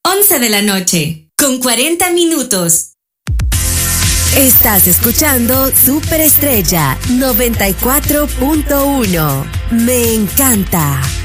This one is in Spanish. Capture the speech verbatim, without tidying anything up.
once de la noche, con cuarenta minutos. Estás escuchando Superestrella noventa y cuatro punto uno. Me encanta.